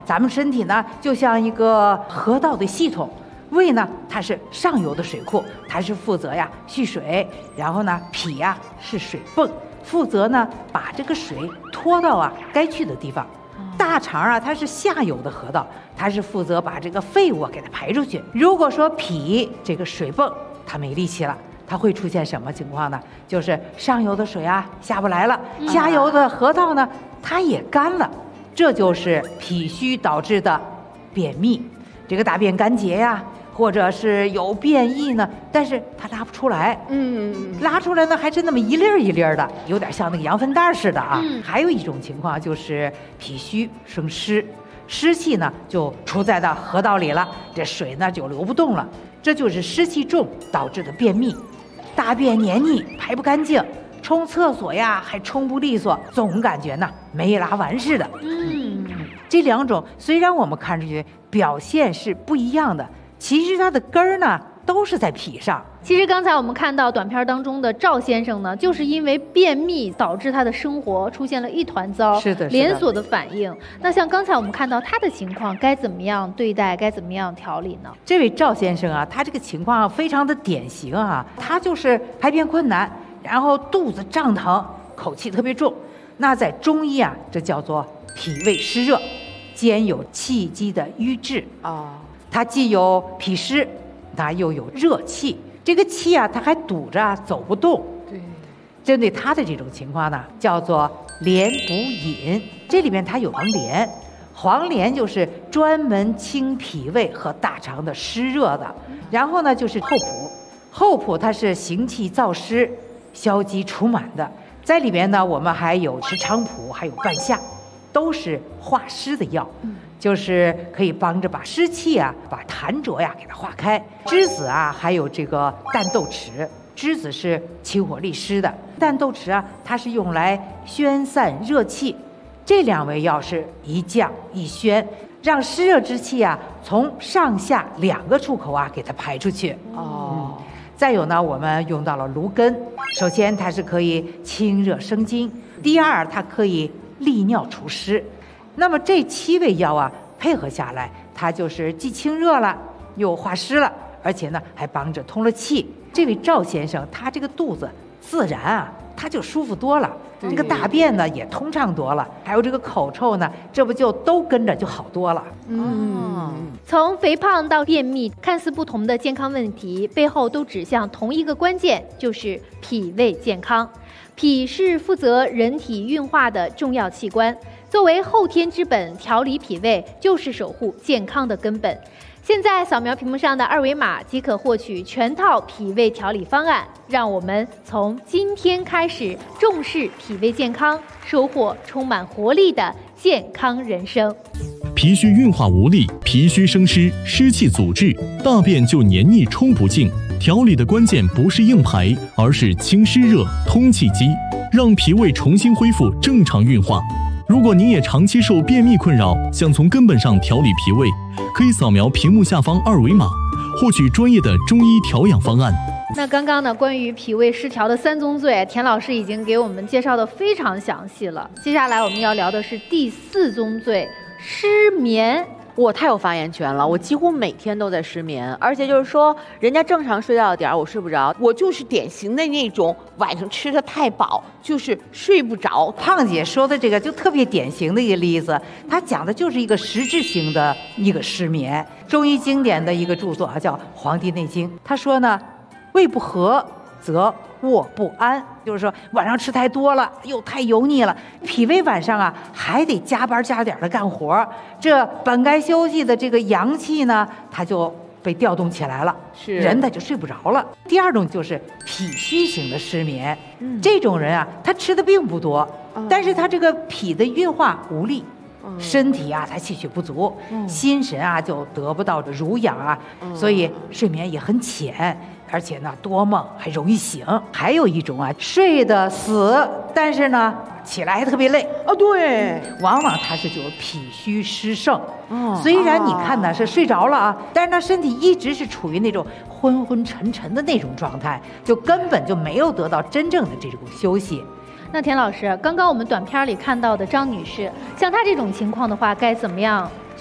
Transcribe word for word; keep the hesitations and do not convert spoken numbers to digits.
咱们身体呢就像一个河道的系统，胃呢它是上游的水库，它是负责呀蓄水，然后呢脾呀是水泵，负责呢把这个水拖到啊该去的地方。大肠啊它是下游的河道，它是负责把这个废物啊给它排出去。如果说脾这个水泵它没力气了，它会出现什么情况呢？就是上游的水啊下不来了，下游的河道呢它也干了，这就是脾虚导致的便秘。这个大便干结呀，或者是有便意呢，但是它拉不出来，嗯，拉出来呢还是那么一粒儿一粒儿的，有点像那个羊粪蛋似的啊。嗯、还有一种情况就是脾虚生湿，湿气呢就出在到河道里了，这水呢就流不动了，这就是湿气重导致的便秘。大便黏腻排不干净，冲厕所呀还冲不利索，总感觉呢没拉完似的。嗯，这两种虽然我们看上去表现是不一样的，其实它的根儿呢都是在脾上。 其实刚才我们看到短片当中的赵先生呢，就是因为便秘导致他的生活出现了一团糟， 是的， 连锁的反应。那像刚才我们看到他的情况，该怎么样对待，该怎么样调理呢？ 这位赵先生啊，他这个情况非常的典型啊，他就是排便困难，然后肚子胀疼，口气特别重。那在中医啊，这叫做脾胃湿热，兼有气机的瘀滞啊。它既有脾湿，它又有热气。这个气啊，它还堵着走不动。对，针对他的这种情况呢，叫做连补饮。这里面它有黄连，黄连就是专门清脾胃和大肠的湿热的。然后呢，就是厚朴，厚朴它是行气燥湿、消积除满的。在里面呢，我们还有石菖蒲，还有半夏，都是化湿的药。嗯，就是可以帮着把湿气啊，把痰浊呀给它化开。栀子啊，还有这个淡豆豉，栀子是清火利湿的，淡豆豉啊，它是用来宣散热气。这两味药是一降一宣，让湿热之气啊从上下两个出口啊给它排出去。哦、嗯，再有呢，我们用到了芦根，首先它是可以清热生津，第二它可以利尿除湿。那么这七味药啊配合下来，它就是既清热了，又化湿了，而且呢还帮着通了气。这位赵先生他这个肚子自然啊他就舒服多了，这个大便呢也通畅多了，还有这个口臭呢，这不就都跟着就好多了。 嗯，从肥胖到便秘，看似不同的健康问题背后都指向同一个关键，就是脾胃健康。脾是负责人体运化的重要器官，作为后天之本，调理脾胃就是守护健康的根本。现在扫描屏幕上的二维码即可获取全套脾胃调理方案，让我们从今天开始重视脾胃健康，收获充满活力的健康人生。 脾虚运化无力，脾虚生湿，湿气阻滞，大便就黏腻冲不净。调理的关键不是硬排，而是清湿热、通气机，让脾胃重新恢复正常运化。如果您也长期受便秘困扰，想从根本上调理脾胃，可以扫描屏幕下方二维码，获取专业的中医调养方案。 那刚刚呢，关于脾胃失调的三宗罪，田老师已经给我们介绍的非常详细了。接下来我们要聊的是第四宗罪，失眠。 我太有发言权了，我几乎每天都在失眠，而且就是说，人家正常睡觉的点儿我睡不着，我就是典型的那种晚上吃的太饱，就是睡不着。 胖姐说的这个就特别典型的一个例子，她讲的就是一个实质性的一个失眠。中医经典的一个著作啊，叫《黄帝内经》，他说呢，胃不和则卧不安，就是说晚上吃太多了，又太油腻了，脾胃晚上啊还得加班加点的干活，这本该休息的这个阳气呢，它就被调动起来了，是人他就睡不着了。第二种就是脾虚型的失眠，嗯、这种人啊，他吃的并不多，嗯、但是他这个脾的运化无力。嗯、身体啊，他气血不足，嗯、心神啊就得不到濡养啊，嗯、所以睡眠也很浅，而且呢多梦还容易醒。还有一种啊，睡得死，但是呢起来还特别累哦，对， 往往他是就是脾虚湿盛。哦，虽然你看呢是睡着了啊，但是他身体一直是处于那种昏昏沉沉的那种状态，就根本就没有得到真正的这种休息。 那田老师，刚刚我们短片里看到的张女士，像她这种情况的话，该怎么样